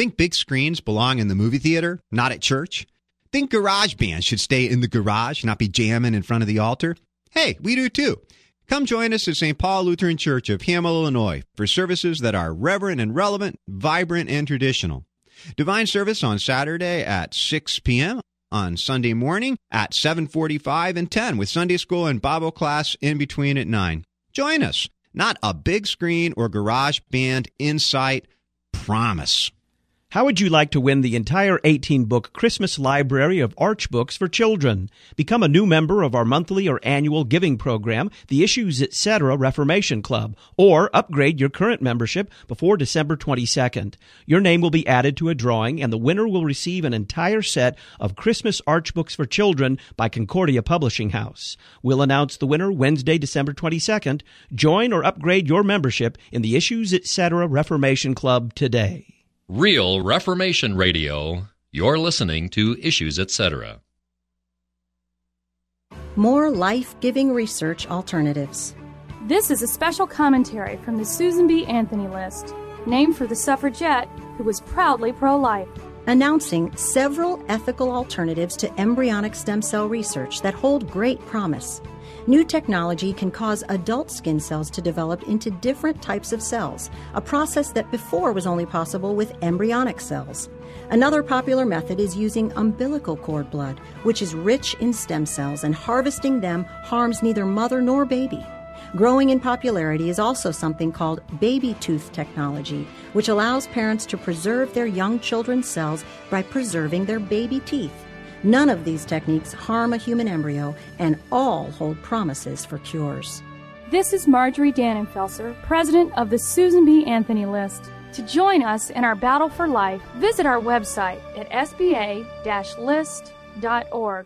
Think big screens belong in the movie theater, not at church? Think garage bands should stay in the garage, not be jamming in front of the altar? Hey, we do too. Come join us at St. Paul Lutheran Church of Hamill, Illinois, for services that are reverent and relevant, vibrant and traditional. Divine service on Saturday at 6 p.m., on Sunday morning at 7:45 and 10, with Sunday school and Bible class in between at 9. Join us. Not a big screen or garage band in sight. Promise. How would you like to win the entire 18-book Christmas library of Arch books for children? Become a new member of our monthly or annual giving program, the Issues Etc. Reformation Club, or upgrade your current membership before December 22nd. Your name will be added to a drawing, and the winner will receive an entire set of Christmas Arch books for children by Concordia Publishing House. We'll announce the winner Wednesday, December 22nd. Join or upgrade your membership in the Issues Etc. Reformation Club today. Real Reformation Radio. You're listening to Issues Etc. More life-giving research alternatives. This is a special commentary from the Susan B. Anthony List, named for the suffragette who was proudly pro-life. Announcing several ethical alternatives to embryonic stem cell research that hold great promise. New technology can cause adult skin cells to develop into different types of cells, a process that before was only possible with embryonic cells. Another popular method is using umbilical cord blood, which is rich in stem cells, and harvesting them harms neither mother nor baby. Growing in popularity is also something called baby tooth technology, which allows parents to preserve their young children's cells by preserving their baby teeth. None of these techniques harm a human embryo, and all hold promises for cures. This is Marjorie Dannenfelser, president of the Susan B. Anthony List. To join us in our battle for life, visit our website at sba-list.org.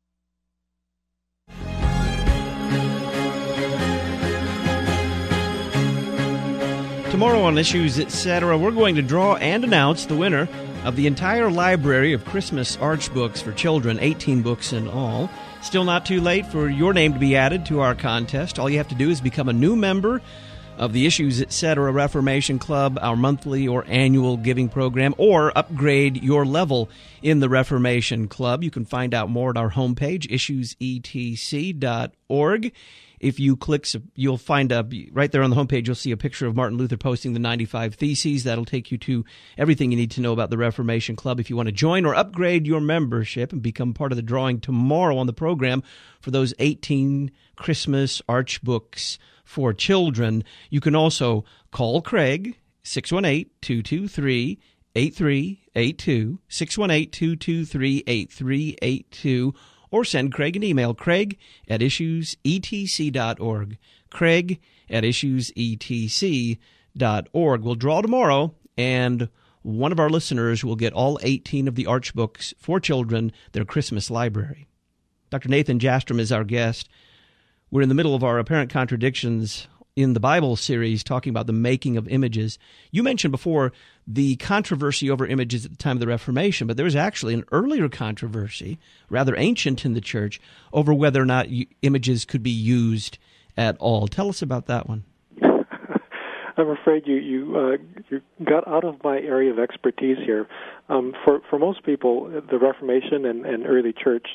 Tomorrow on Issues Etc., we're going to draw and announce the winner of the entire library of Christmas Arch books for children, 18 books in all. Still not too late for your name to be added to our contest. All you have to do is become a new member of the Issues Etc. Reformation Club, our monthly or annual giving program, or upgrade your level in the Reformation Club. You can find out more at our homepage, issuesetc.org. If you click, you'll find right there on the homepage, you'll see a picture of Martin Luther posting the 95 Theses. That'll take you to everything you need to know about the Reformation Club. If you want to join or upgrade your membership and become part of the drawing tomorrow on the program for those 18 Christmas Arch books for children, you can also call Craig, 618-223-8382, 618-223-8382, or send Craig an email, craig@issuesetc.org, craig@issuesetc.org. We'll draw tomorrow, and one of our listeners will get all 18 of the Arch books for children, their Christmas library. Dr. Nathan Jastrom is our guest. We're in the middle of our Apparent Contradictions in the Bible series, talking about the making of images. You mentioned before the controversy over images at the time of the Reformation, but there was actually an earlier controversy, rather ancient in the church, over whether or not images could be used at all. Tell us about that one. I'm afraid you got out of my area of expertise here. For most people, the Reformation and early church,